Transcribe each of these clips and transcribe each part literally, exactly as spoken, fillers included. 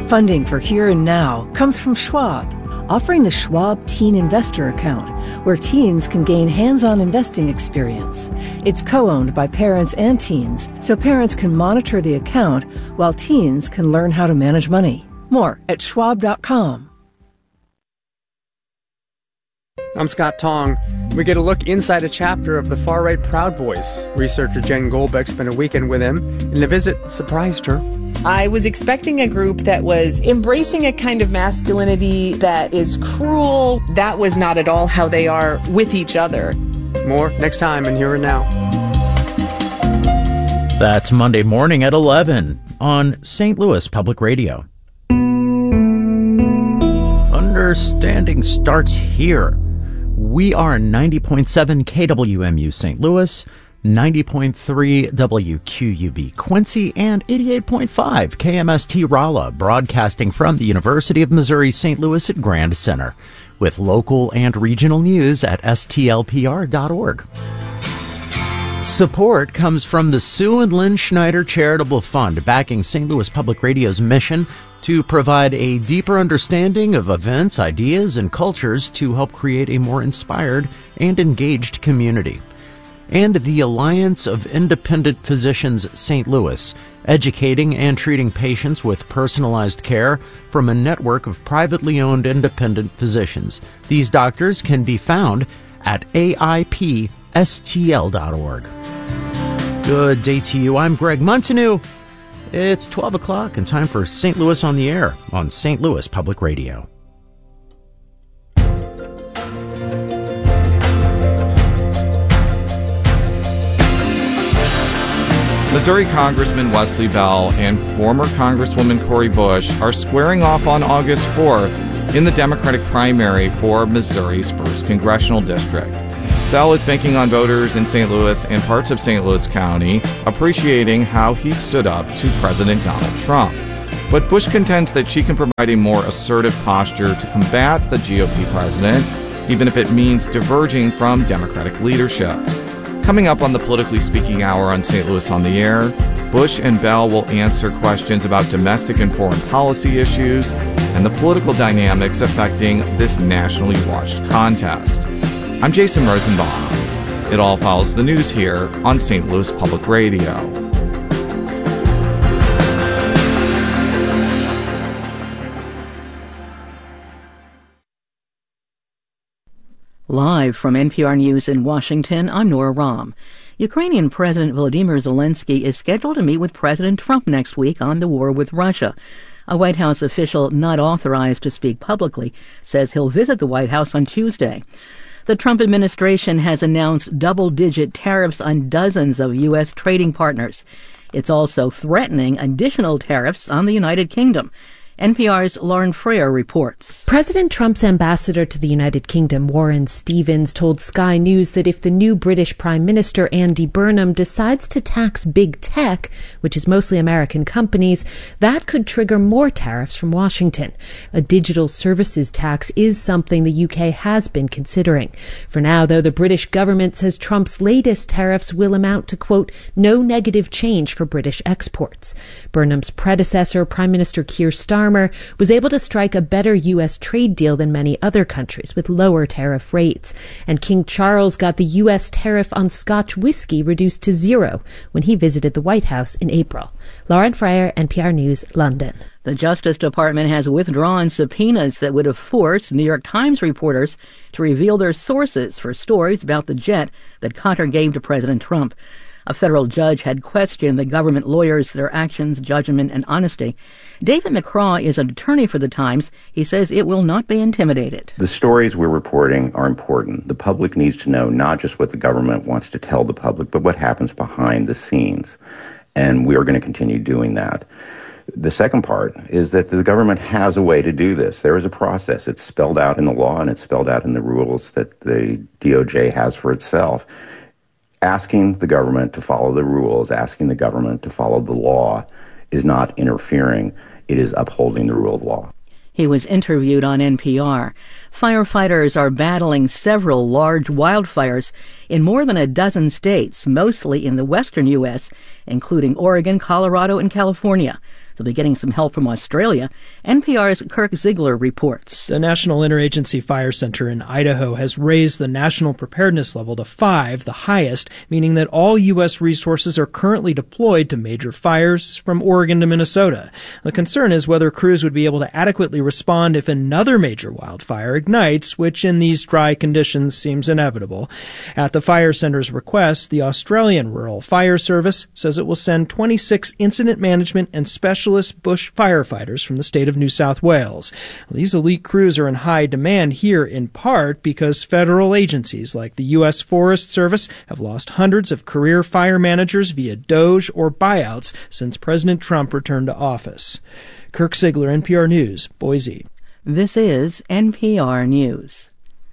Funding for Here and Now comes from Schwab, offering the Schwab Teen Investor Account, where teens can gain hands-on investing experience. It's co-owned by parents and teens, so parents can monitor the account while teens can learn how to manage money. More at schwab dot com. I'm Scott Tong. We get a look inside a chapter of the far-right Proud Boys. Researcher Jen Goldbeck spent a weekend with them, and the visit surprised her. I was expecting a group that was embracing a kind of masculinity that is cruel. That was not at all how they are with each other. More next time in Here and Now. That's Monday morning at eleven on Saint Louis Public Radio. Understanding starts here. We are ninety point seven K W M U Saint Louis, ninety point three W Q U B Quincy, and eighty-eight point five K M S T Rolla, broadcasting from the University of Missouri Saint Louis at Grand Center, with local and regional news at S T L P R dot org. Support comes from the Sue and Lynn Schneider Charitable Fund, backing Saint Louis Public Radio's mission to provide a deeper understanding of events, ideas, and cultures to help create a more inspired and engaged community. And the Alliance of Independent Physicians Saint Louis, educating and treating patients with personalized care from a network of privately owned independent physicians. These doctors can be found at A I P S T L dot org. Good day to you. I'm Greg Montanew. It's twelve o'clock and time for Saint Louis on the Air on Saint Louis Public Radio. Missouri Congressman Wesley Bell and former Congresswoman Cori Bush are squaring off on August fourth in the Democratic primary for Missouri's first congressional district. Bell is banking on voters in Saint Louis and parts of Saint Louis County appreciating how he stood up to President Donald Trump. But Bush contends that she can provide a more assertive posture to combat the G O P president, even if it means diverging from Democratic leadership. Coming up on the Politically Speaking Hour on Saint Louis on the Air, Bush and Bell will answer questions about domestic and foreign policy issues and the political dynamics affecting this nationally watched contest. I'm Jason Rosenbaum. It all follows the news here on Saint Louis Public Radio. Live from N P R News in Washington, I'm Nora Rahm. Ukrainian President Volodymyr Zelensky is scheduled to meet with President Trump next week on the war with Russia. A White House official not authorized to speak publicly says he'll visit the White House on Tuesday. The Trump administration has announced double-digit tariffs on dozens of U S trading partners. It's also threatening additional tariffs on the United Kingdom. N P R's Lauren Freer reports. President Trump's ambassador to the United Kingdom, Warren Stevens, told Sky News that if the new British Prime Minister, Andy Burnham, decides to tax big tech, which is mostly American companies, that could trigger more tariffs from Washington. A digital services tax is something the U K has been considering. For now, though, the British government says Trump's latest tariffs will amount to, quote, no negative change for British exports. Burnham's predecessor, Prime Minister Keir Starmer, was able to strike a better U S trade deal than many other countries with lower tariff rates. And King Charles got the U S tariff on Scotch whiskey reduced to zero when he visited the White House in April. Lauren Freyer, N P R News, London. The Justice Department has withdrawn subpoenas that would have forced New York Times reporters to reveal their sources for stories about the jet that Qatar gave to President Trump. A federal judge had questioned the government lawyers, their actions, judgment, and honesty. David McCraw is an attorney for the Times. He says it will not be intimidated. The stories we're reporting are important. The public needs to know not just what the government wants to tell the public, but what happens behind the scenes. And we are going to continue doing that. The second part is that the government has a way to do this. There is a process. It's spelled out in the law and it's spelled out in the rules that the D O J has for itself. Asking the government to follow the rules, asking the government to follow the law is not interfering. It is upholding the rule of law. He was interviewed on N P R. Firefighters are battling several large wildfires in more than a dozen states, mostly in the western U S, including Oregon, Colorado, and California. They'll be getting some help from Australia. N P R's Kirk Ziegler reports. The National Interagency Fire Center in Idaho has raised the national preparedness level to five, the highest, meaning that all U S resources are currently deployed to major fires from Oregon to Minnesota. The concern is whether crews would be able to adequately respond if another major wildfire ignites, which in these dry conditions seems inevitable. At the fire center's request, the Australian Rural Fire Service says it will send twenty-six incident management and specialist bush firefighters from the state of New South Wales. These elite crews are in high demand here in part because federal agencies like the U S Forest Service have lost hundreds of career fire managers via DOGE or buyouts since President Trump returned to office. Kirk Ziegler, N P R News, Boise. This is N P R News.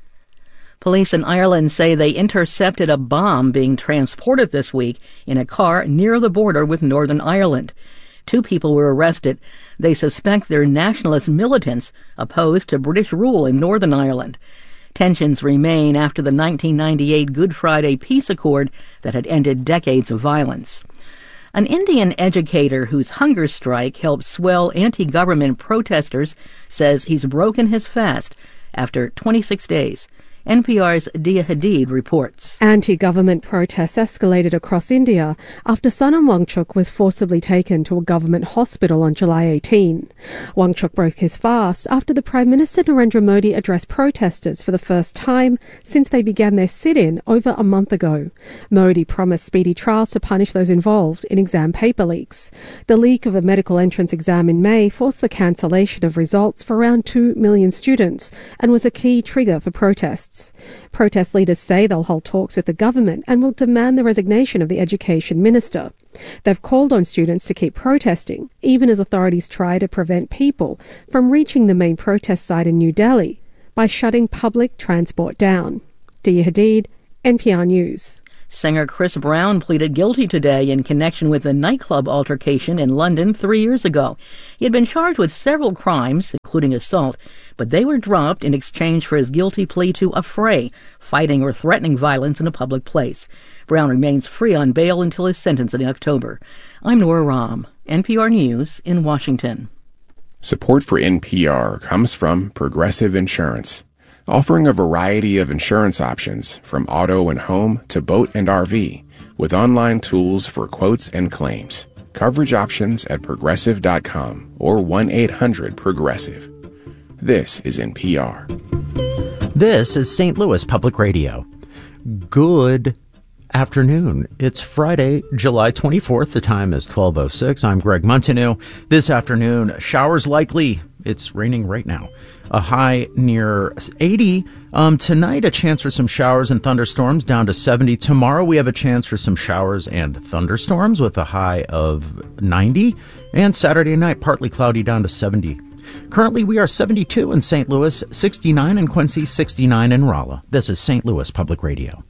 Police in Ireland say they intercepted a bomb being transported this week in a car near the border with Northern Ireland. Two people were arrested. They suspect they're nationalist militants opposed to British rule in Northern Ireland. Tensions remain after the nineteen ninety-eight Good Friday Peace Accord that had ended decades of violence. An Indian educator whose hunger strike helped swell anti-government protesters says he's broken his fast after twenty-six days. N P R's Dia Hadid reports. Anti-government protests escalated across India after Sonam Wangchuk was forcibly taken to a government hospital on July eighteenth. Wangchuk broke his fast after the Prime Minister Narendra Modi addressed protesters for the first time since they began their sit-in over a month ago. Modi promised speedy trials to punish those involved in exam paper leaks. The leak of a medical entrance exam in May forced the cancellation of results for around two million students and was a key trigger for protests. Protest leaders say they'll hold talks with the government and will demand the resignation of the education minister. They've called on students to keep protesting, even as authorities try to prevent people from reaching the main protest site in New Delhi by shutting public transport down. Dia Hadid, N P R News. Singer Chris Brown pleaded guilty today in connection with a nightclub altercation in London three years ago. He had been charged with several crimes, including assault, but they were dropped in exchange for his guilty plea to affray, fighting or threatening violence in a public place. Brown remains free on bail until his sentence in October. I'm Nora Rahm, N P R News in Washington. Support for N P R comes from Progressive Insurance, offering a variety of insurance options from auto and home to boat and R V, with online tools for quotes and claims. Coverage options at progressive dot com or one eight hundred progressive. This is N P R. This is Saint Louis Public Radio. Good afternoon. It's Friday, July twenty-fourth. The time is twelve oh six. I'm Greg Montanew. This afternoon, showers likely. It's raining right now. A high near eighty. Um, tonight, a chance for some showers and thunderstorms, down to seventy. Tomorrow, we have a chance for some showers and thunderstorms with a high of ninety. And Saturday night, partly cloudy, down to seventy. Currently, we are seventy-two in Saint Louis, sixty-nine in Quincy, sixty-nine in Rolla. This is Saint Louis Public Radio.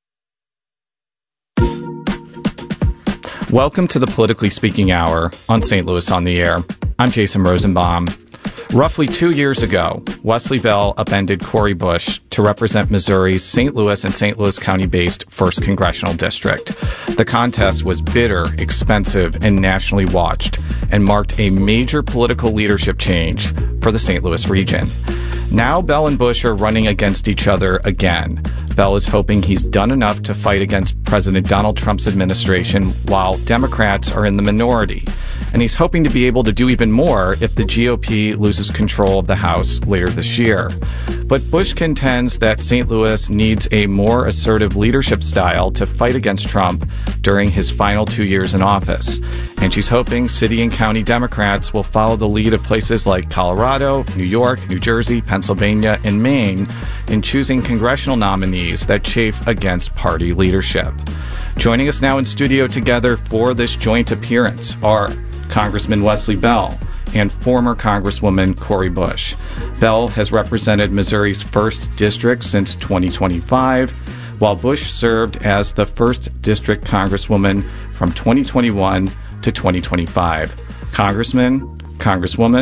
Welcome to the Politically Speaking Hour on Saint Louis on the Air. I'm Jason Rosenbaum. Roughly two years ago, Wesley Bell upended Cori Bush to represent Missouri's Saint Louis and Saint Louis County-based first Congressional District. The contest was bitter, expensive, and nationally watched, and marked a major political leadership change for the Saint Louis region. Now Bell and Bush are running against each other again. Bell is hoping he's done enough to fight against President Donald Trump's administration while Democrats are in the minority. And he's hoping to be able to do even more if the G O P loses control of the House later this year. But Bush contends that Saint Louis needs a more assertive leadership style to fight against Trump during his final two years in office. And she's hoping city and county Democrats will follow the lead of places like Colorado, New York, New Jersey, Pennsylvania, and Maine in choosing congressional nominees that chafe against party leadership. Joining us now in studio together for this joint appearance are Congressman Wesley Bell and former Congresswoman Cori Bush. Bell has represented Missouri's first District since twenty twenty-five, while Bush served as the first District Congresswoman from twenty twenty-one to twenty twenty-five. Congressman, Congresswoman,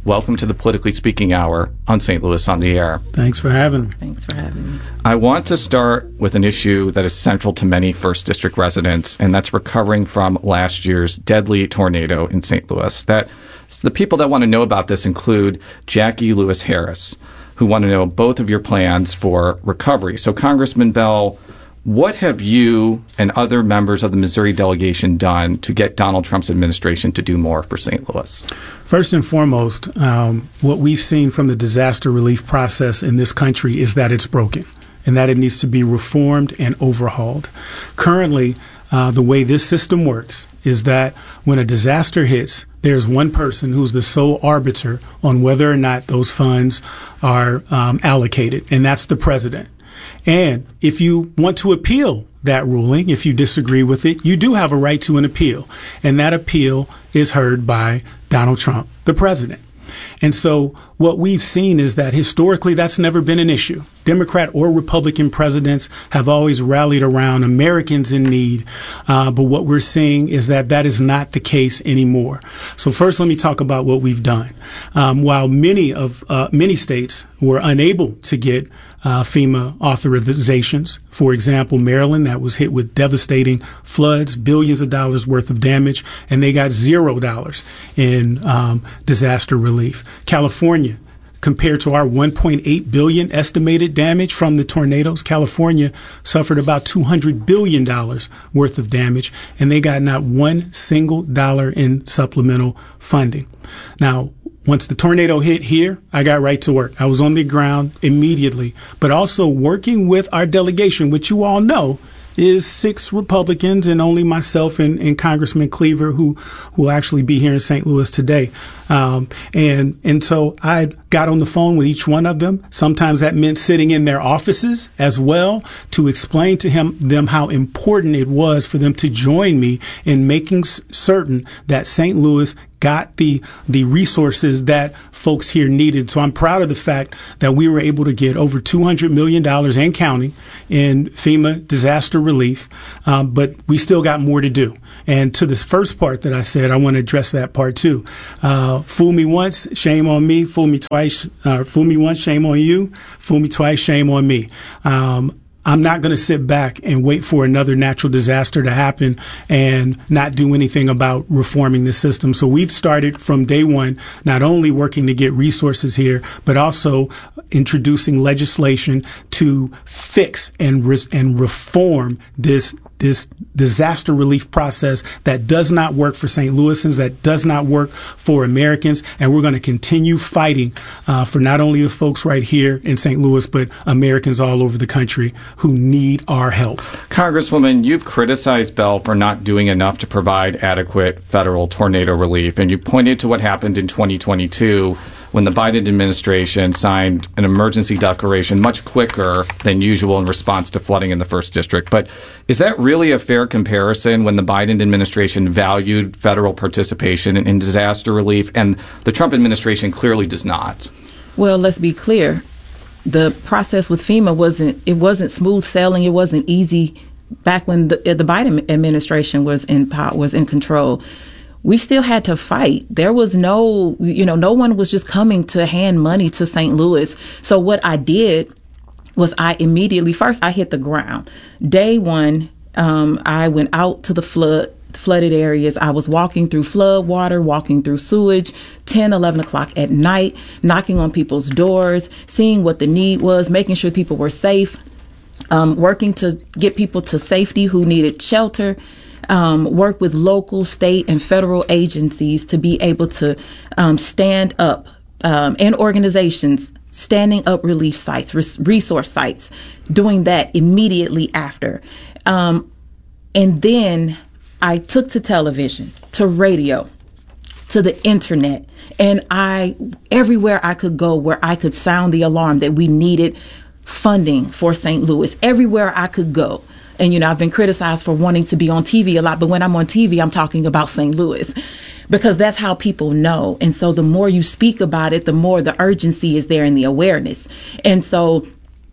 welcome to the Politically Speaking Hour on Saint Louis on the Air. Thanks for having me. Thanks for having me. I want to start with an issue that is central to many First District residents, and that's recovering from last year's deadly tornado in Saint Louis. That the people that want to know about this include Jackie Lewis Harris, who want to know both of your plans for recovery. So, Congressman Bell, what have you and other members of the Missouri delegation done to get Donald Trump's administration to do more for Saint Louis? First and foremost, um, what we've seen from the disaster relief process in this country is that it's broken and that it needs to be reformed and overhauled. Currently, uh, the way this system works is that when a disaster hits, there's one person who's the sole arbiter on whether or not those funds are um, allocated, and that's the president. And if you want to appeal that ruling, if you disagree with it, you do have a right to an appeal. And that appeal is heard by Donald Trump, the president. And so what we've seen is that historically that's never been an issue. Democrat or Republican presidents have always rallied around Americans in need. Uh, but what we're seeing is that that is not the case anymore. So first, let me talk about what we've done. Um, while many of uh, many states were unable to get Uh, FEMA authorizations. For example, Maryland, that was hit with devastating floods, billions of dollars worth of damage, and they got zero dollars in um, disaster relief. California, compared to our one point eight billion dollars estimated damage from the tornadoes, California suffered about two hundred billion dollars worth of damage, and they got not one single dollar in supplemental funding. Now, once the tornado hit here, I got right to work. I was on the ground immediately, but also working with our delegation, which you all know is six Republicans and only myself and, and Congressman Cleaver, who will actually be here in Saint Louis today. Um, and and so I got on the phone with each one of them. Sometimes that meant sitting in their offices as well to explain to him them how important it was for them to join me in making s- certain that Saint Louis got the the resources that folks here needed. So I'm proud of the fact that we were able to get over two hundred million dollars and counting in FEMA disaster relief, um, but we still got more to do. And to this first part that I said, I want to address that part too. Uh, fool me once, shame on me. Fool me twice, uh, fool me once, shame on you. Fool me twice, shame on me. Um, I'm not going to sit back and wait for another natural disaster to happen and not do anything about reforming the system. So we've started from day one, not only working to get resources here, but also introducing legislation to fix and re- and reform this this disaster relief process that does not work for Saint Louisans, that does not work for Americans. And we're going to continue fighting uh, for not only the folks right here in Saint Louis, but Americans all over the country who need our help. Congresswoman, you've criticized Bell for not doing enough to provide adequate federal tornado relief, and you pointed to what happened in twenty twenty-two when the Biden administration signed an emergency declaration much quicker than usual in response to flooding in the first district. But is that really a fair comparison when the Biden administration valued federal participation in, in disaster relief and the Trump administration clearly does not? Well, let's be clear. The process with FEMA wasn't, it wasn't smooth sailing. It wasn't easy back when the, the Biden administration was in power, was in control. We still had to fight. There was no, you know, no one was just coming to hand money to Saint Louis. So what I did was I immediately, first I hit the ground. Day one, um, I went out to the flood, flooded areas. I was walking through flood water, walking through sewage, ten, eleven o'clock at night, knocking on people's doors, seeing what the need was, making sure people were safe, um, working to get people to safety who needed shelter. Um, work with local, state, and federal agencies to be able to um, stand up, um, and organizations standing up relief sites, res- resource sites, doing that immediately after. Um, and then I took to television, to radio, to the internet, and I, everywhere I could go where I could sound the alarm that we needed funding for Saint Louis, everywhere I could go. And, you know, I've been criticized for wanting to be on T V a lot, but when I'm on T V, I'm talking about Saint Louis because that's how people know. And so the more you speak about it, the more the urgency is there and the awareness. And so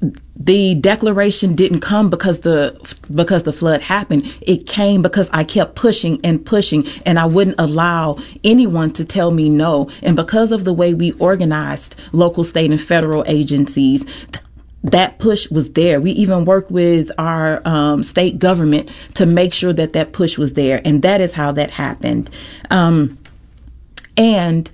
the declaration didn't come because the because the flood happened. It came because I kept pushing and pushing, and I wouldn't allow anyone to tell me no. And because of the way we organized local, state, and federal agencies, that push was there. We even worked with our um, state government to make sure that that push was there. And that is how that happened. Um, and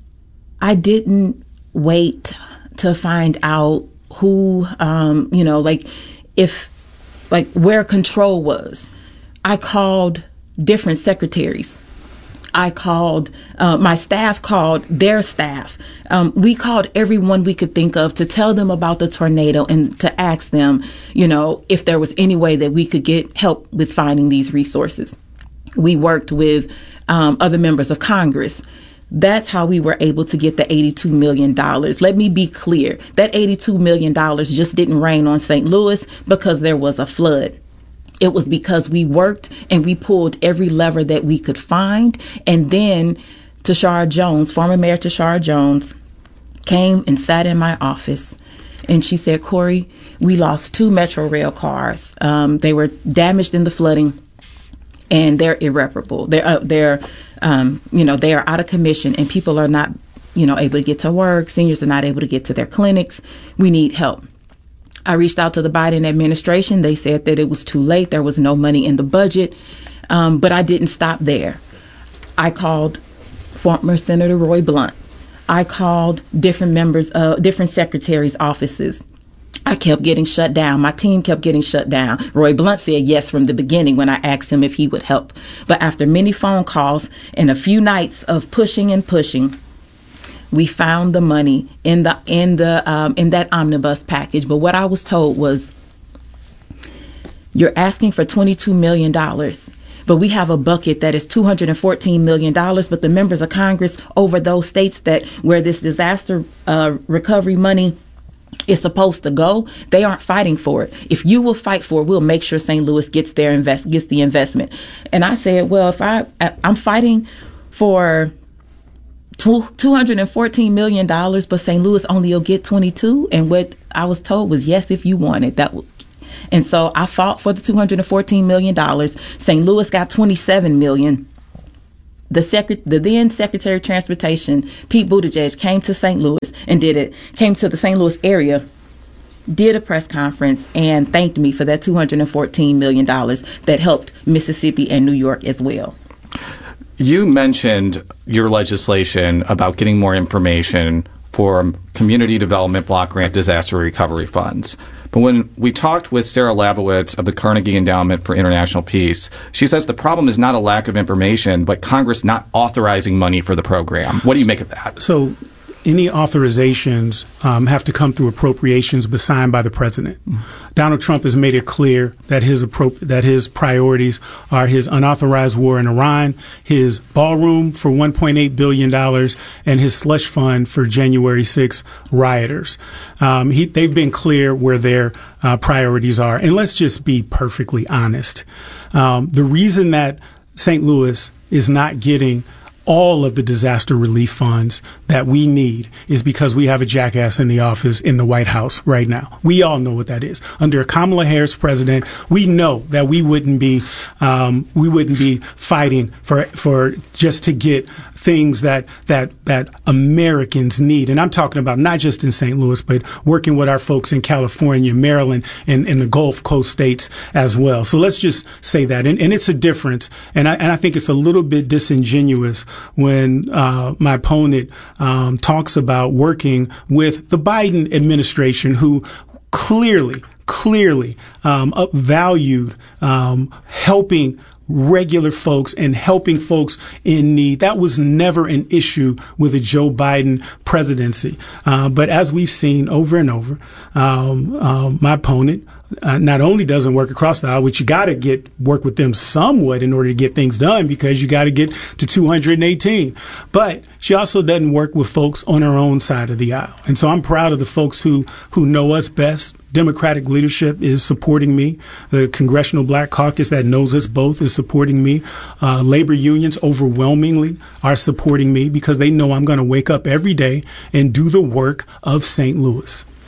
I didn't wait to find out who, um, you know, like if, like where control was. I called different secretaries. I called, uh, my staff called their staff. Um, we called everyone we could think of to tell them about the tornado and to ask them, you know, if there was any way that we could get help with finding these resources. We worked with um, other members of Congress. That's how we were able to get the eighty-two million dollars. Let me be clear. That eighty-two million dollars just didn't rain on Saint Louis because there was a flood. It was because we worked and we pulled every lever that we could find. And then Tashara Jones, former Mayor Tashara Jones, came and sat in my office. And she said, Corey, we lost two Metro Rail cars. Um, they were damaged in the flooding, and they're irreparable. They're, uh, they're, um, you know, they are out of commission, and people are not, you know, able to get to work. Seniors are not able to get to their clinics. We need help. I reached out to the Biden administration. They said that it was too late. There was no money in the budget. Um, but I didn't stop there. I called former Senator Roy Blunt. I called different members, uh, different secretaries' offices. I kept getting shut down. My team kept getting shut down. Roy Blunt said yes from the beginning when I asked him if he would help. But after many phone calls and a few nights of pushing and pushing, we found the money in the in the um, in that omnibus package. But what I was told was, you're asking for twenty-two million dollars, but we have a bucket that is two hundred fourteen million dollars. But the members of Congress over those states that where this disaster uh, recovery money is supposed to go, they aren't fighting for it. If you will fight for it, we'll make sure Saint Louis gets their invest gets the investment. And I said, well, if I I'm fighting for two hundred fourteen million dollars, but Saint Louis only will get twenty-two. And what I was told was, yes, if you want it, that would. And so I fought for the two hundred fourteen million dollars. Saint Louis got twenty-seven million dollars. The, Secret- the then Secretary of Transportation, Pete Buttigieg, came to Saint Louis and did it, came to the Saint Louis area, did a press conference, and thanked me for that two hundred fourteen million dollars that helped Mississippi and New York as well. You mentioned your legislation about getting more information for community development block grant disaster recovery funds. But when we talked with Sarah Labowitz of the Carnegie Endowment for International Peace, she says the problem is not a lack of information, but Congress not authorizing money for the program. What do you make of that? So any authorizations um, have to come through appropriations but signed by the president. Mm-hmm. Donald Trump has made it clear that his appro- that his priorities are his unauthorized war in Iran, his ballroom for one point eight billion dollars, and his slush fund for January sixth rioters. Um, he, they've been clear where their uh, priorities are. And let's just be perfectly honest. Um, the reason that Saint Louis is not getting all of the disaster relief funds that we need is because we have a jackass in the office in the White House right now. We all know what that is. Under a Kamala Harris president, we know that we wouldn't be um, we wouldn't be fighting for for just to get things that that that Americans need. And I'm talking about not just in Saint Louis, but working with our folks in California, Maryland, and, and the Gulf Coast states as well. So let's just say that. And, and it's a difference. And I, and I think it's a little bit disingenuous when uh, my opponent um, talks about working with the Biden administration, who clearly, clearly um, upvalued um, helping regular folks and helping folks in need. That was never an issue with a Joe Biden presidency. Uh, but as we've seen over and over, um, uh, my opponent uh, not only doesn't work across the aisle, which you got to get work with them somewhat in order to get things done, because you got to get to two hundred eighteen. But she also doesn't work with folks on her own side of the aisle. And so I'm proud of the folks who who know us best. Democratic leadership is supporting me. The Congressional Black Caucus that knows us both is supporting me. Uh, labor unions overwhelmingly are supporting me because they know I'm going to wake up every day and do the work of Saint Louis.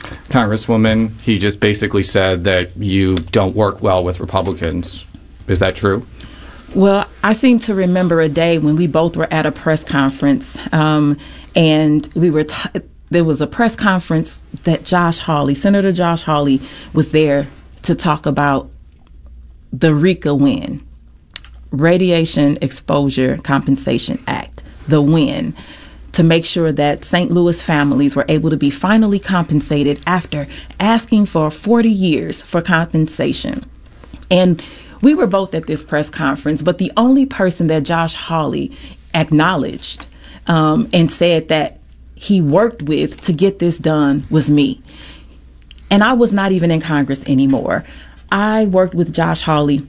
Congresswoman, he just basically said that you don't work well with Republicans. Is that true? Well, I seem to remember a day when we both were at a press conference, um, and we were t- there was a press conference that Josh Hawley, Senator Josh Hawley, was there to talk about the RECA win, Radiation Exposure Compensation Act, the win, to make sure that Saint Louis families were able to be finally compensated after asking for forty years for compensation. And we were both at this press conference, but the only person that Josh Hawley acknowledged um, and said that he worked with to get this done was me. And I was not even in Congress anymore. I worked with Josh Hawley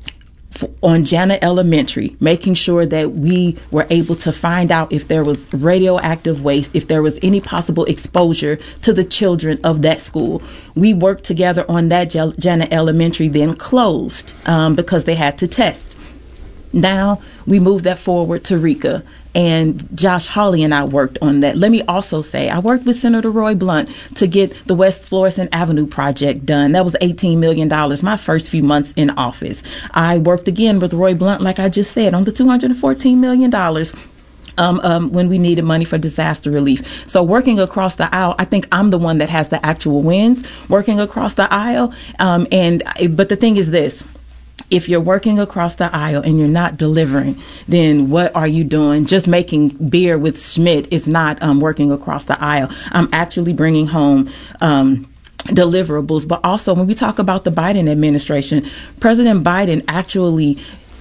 on Jana Elementary, making sure that we were able to find out if there was radioactive waste, if there was any possible exposure to the children of that school. We worked together on that. Jana Elementary then closed um, because they had to test. Now we moved that forward to RECA, and Josh Hawley and I worked on that. Let me also say, I worked with Senator Roy Blunt to get the West Florissant Avenue project done. That was eighteen million dollars, my first few months in office. I worked again with Roy Blunt, like I just said, on the two hundred fourteen million dollars. Um, um, when we needed money for disaster relief. So working across the aisle, I think I'm the one that has the actual wins working across the aisle. Um, and but the thing is this. If you're working across the aisle and you're not delivering, then what are you doing? Just making beer with Schmidt is not um, working across the aisle. I'm actually bringing home um, deliverables. But also, when we talk about the Biden administration, President Biden actually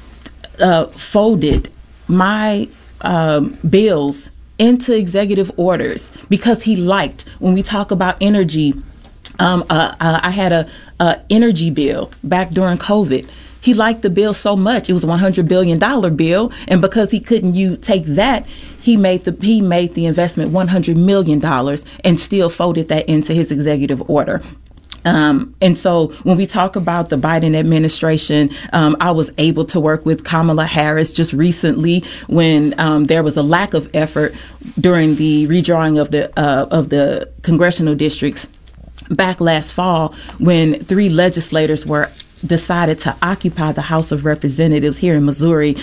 uh, folded my um, bills into executive orders because he liked, when we talk about energy, um, uh, I had a, a energy bill back during COVID. He liked the bill so much. It was a one hundred billion dollars bill. And because he couldn't you take that, he made the he made the investment one hundred million dollars and still folded that into his executive order. Um, and so when we talk about the Biden administration, um, I was able to work with Kamala Harris just recently when um, there was a lack of effort during the redrawing of the uh, of the congressional districts back last fall when three legislators were decided to occupy the House of Representatives here in Missouri.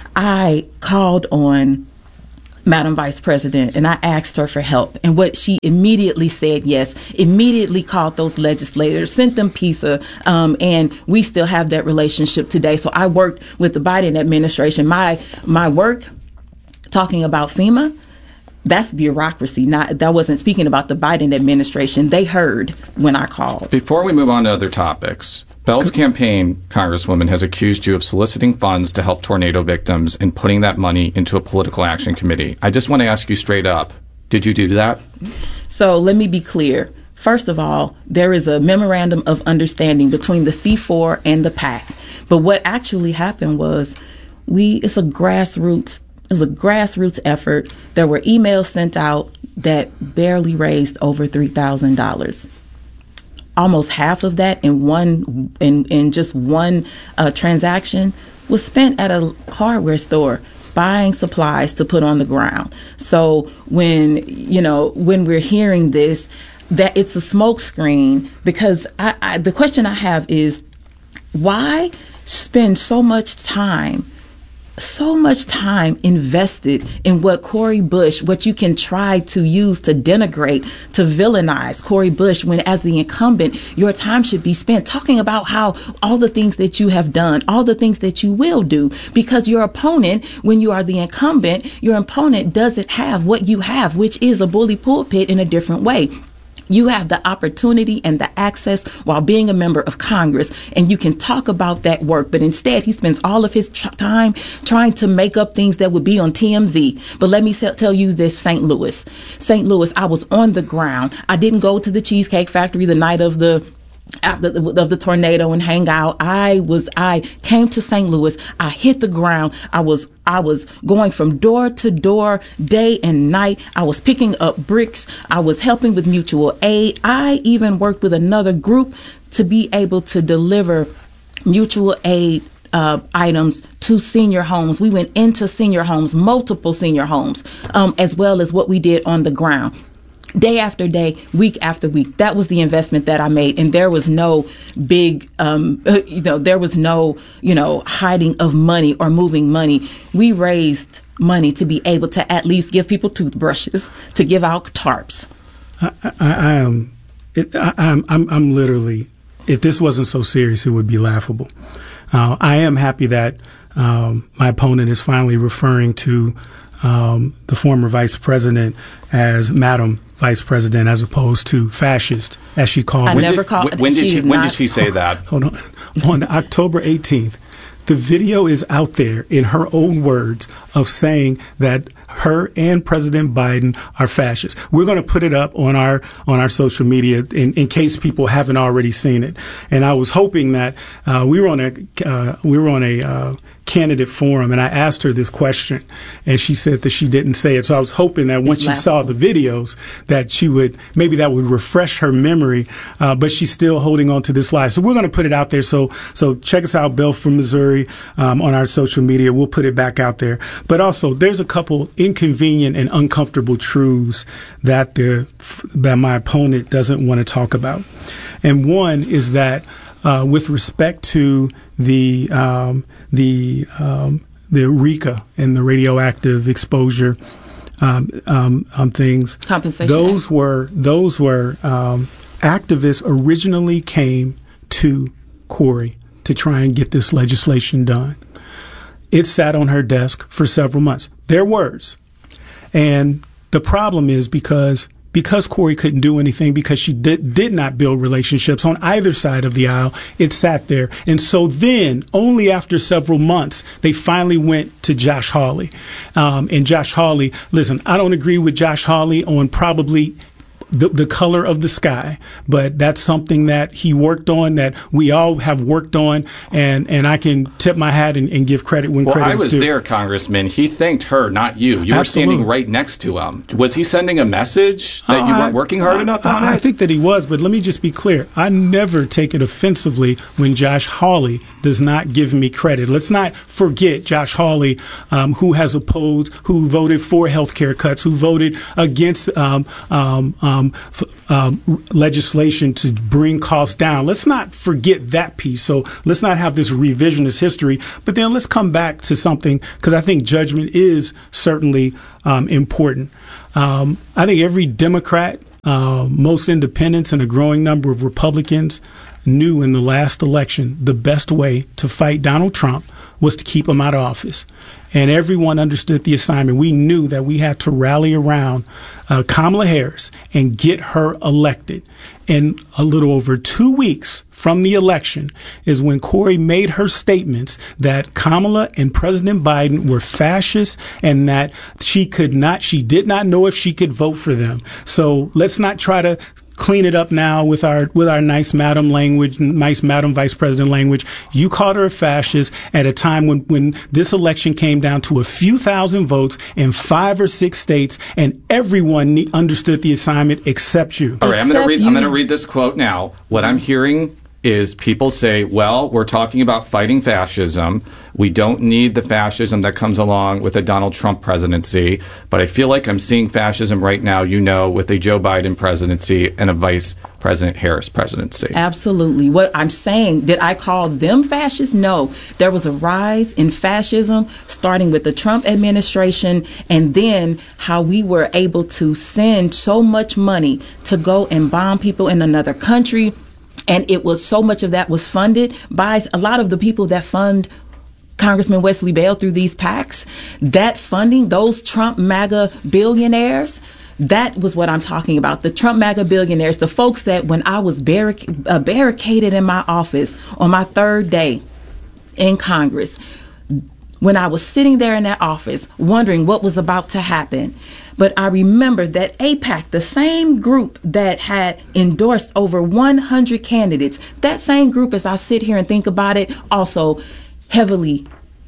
I called on Madam Vice President and I asked her for help. And what she immediately said, yes, immediately called those legislators, sent them pizza, um, and we still have that relationship today. So I worked with the Biden administration. My my work talking about FEMA, that's bureaucracy. Not that wasn't speaking about the Biden administration. They heard when I called. Before we move on to other topics, Bell's campaign, Congresswoman, has accused you of soliciting funds to help tornado victims and putting that money into a political action committee. I just want to ask you straight up, did you do that? So let me be clear. First of all, there is a memorandum of understanding between the C four and the PAC. But what actually happened was we it's a grassroots it was a grassroots effort. There were emails sent out that barely raised over three thousand dollars. Almost half of that in one in, in just one uh, transaction was spent at a hardware store buying supplies to put on the ground. So when you know when we're hearing this, that it's a smokescreen, because I, I, the question I have is why spend so much time? So much time invested in what Cori Bush, what you can try to use to denigrate, to villainize Cori Bush, when as the incumbent, your time should be spent talking about how all the things that you have done, all the things that you will do, because your opponent, when you are the incumbent, your opponent doesn't have what you have, which is a bully pulpit in a different way. You have the opportunity and the access while being a member of Congress, and you can talk about that work. But instead, he spends all of his tr- time trying to make up things that would be on T M Z. But let me s- tell you this, Saint Louis. Saint Louis, I was on the ground. I didn't go to the Cheesecake Factory the night of the after the, of the tornado and hang out. I was, I came to Saint Louis. I hit the ground. I was, I was going from door to door, day and night. I was picking up bricks. I was helping with mutual aid. I even worked with another group to be able to deliver mutual aid Uh, items to senior homes. We went into senior homes, multiple senior homes, um, as well as what we did on the ground. day after day, week after week. That was the investment that I made. And there was no big, um, uh, you know, there was no, you know, hiding of money or moving money. We raised money to be able to at least give people toothbrushes, to give out tarps. I, I, I am, it, I, I'm, I'm, I'm literally, if this wasn't so serious, it would be laughable. Uh, I am happy that um, my opponent is finally referring to um, the former vice president as Madam Vice President, as opposed to fascist, as she called. I when never did, called. When did she? When not, did she say that? Hold on. On October eighteenth, the video is out there in her own words of saying that her and President Biden are fascists. We're going to put it up on our on our social media in, in case people haven't already seen it. And I was hoping that uh, we were on a uh, we were on a uh, candidate forum, and I asked her this question, and she said that she didn't say it. So I was hoping that once she saw the videos, that she would maybe that would refresh her memory. Uh, but she's still holding on to this lie. So we're going to put it out there. So so check us out, Bill from Missouri, um, on our social media. We'll put it back out there. But also, there's a couple inconvenient and uncomfortable truths that the that my opponent doesn't want to talk about. And one is that uh, with respect to the um, the um, the RECA and the radioactive exposure um, um, um, things, compensation. Those act. were those were um, activists originally came to Corey to try and get this legislation done. It sat on her desk for several months. Their words. And the problem is because because Corey couldn't do anything, because she did, did not build relationships on either side of the aisle, it sat there. And so then, only after several months, they finally went to Josh Hawley. Um, and Josh Hawley, listen, I don't agree with Josh Hawley on probably The, the color of the sky, but that's something that he worked on, that we all have worked on, and, and I can tip my hat and, and give credit when well, credit is due. Well, I was there, Congressman. He thanked her, not you. You Absolutely. were standing right next to him. Was he sending a message that uh, you weren't working hard I, enough I, on I it? I think that he was, but let me just be clear. I never take it offensively when Josh Hawley does not give me credit. Let's not forget Josh Hawley, um, who has opposed, who voted for health care cuts, who voted against um, um, um, f- um, legislation to bring costs down. Let's not forget that piece. So let's not have this revisionist history. But then let's come back to something, because I think judgment is certainly um, important. Um, I think every Democrat, uh, most independents, and a growing number of Republicans knew in the last election the best way to fight Donald Trump was to keep him out of office. And everyone understood the assignment. We knew that we had to rally around uh, Kamala Harris and get her elected. And a little over two weeks from the election is when Corey made her statements that Kamala and President Biden were fascists, and that she could not, she did not know if she could vote for them. So let's not try to clean it up now with our with our nice madam language, nice madam vice president language. You called her a fascist at a time when, when this election came down to a few thousand votes in five or six states, and everyone ne- understood the assignment except you. All right, I'm going to read. I'm going to read this quote now. What I'm hearing is people say, well, we're talking about fighting fascism. We don't need the fascism that comes along with a Donald Trump presidency. But I feel like I'm seeing fascism right now, you know, with a Joe Biden presidency and a Vice President Harris presidency. Absolutely. What I'm saying, did I call them fascists? No. There was a rise in fascism starting with the Trump administration, and then how we were able to send so much money to go and bomb people in another country. And it was so much of that was funded by a lot of the people that fund Congressman Wesley Bell through these PACs. That funding, those Trump MAGA billionaires, that was what I'm talking about. The Trump MAGA billionaires, the folks that when I was barric- uh, barricaded in my office on my third day in Congress, when I was sitting there in that office wondering what was about to happen. But I remember that AIPAC, the same group that had endorsed over one hundred candidates, that same group, as I sit here and think about it, also heavily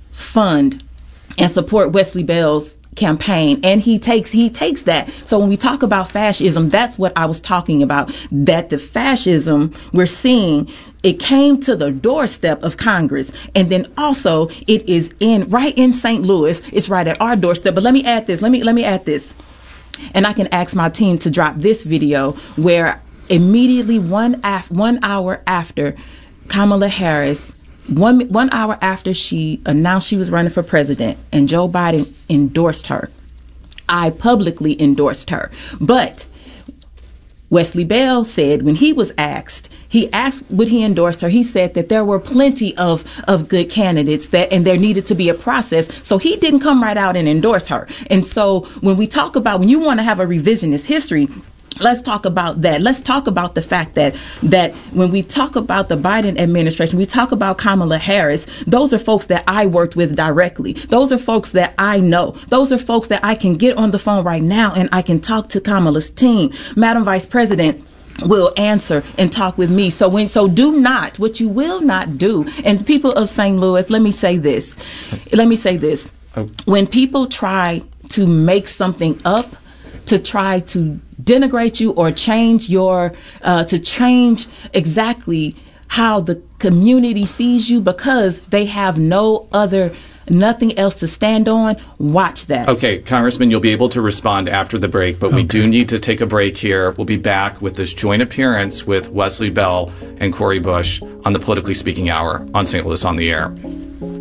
fund and support Wesley Bell's campaign. And he takes he takes that. So when we talk about fascism, that's what I was talking about, that the fascism we're seeing, it came to the doorstep of Congress. And then also it is in right in Saint Louis. It's right at our doorstep. But let me add this. Let me let me add this. And I can ask my team to drop this video where immediately one af- one hour after Kamala Harris, one one hour after she announced she was running for president and Joe Biden endorsed her, I publicly endorsed her. But Wesley Bell said when he was asked, he asked would he endorse her, he said that there were plenty of, of good candidates that and there needed to be a process. So he didn't come right out and endorse her. And so when we talk about, when you want to have a revisionist history, let's talk about that. Let's talk about the fact that that when we talk about the Biden administration, we talk about Kamala Harris, those are folks that I worked with directly. Those are folks that I know. Those are folks that I can get on the phone right now and I can talk to Kamala's team. Madam Vice President will answer and talk with me. So when so do not, what you will not do, and people of Saint Louis, let me say this. Let me say this. When people try to make something up, to try to denigrate you or change your, uh, to change exactly how the community sees you because they have no other, nothing else to stand on, watch that. Okay, Congressman, you'll be able to respond after the break, but okay. We do need to take a break here. We'll be back with this joint appearance with Wesley Bell and Cori Bush on the Politically Speaking Hour on Saint Louis on the Air.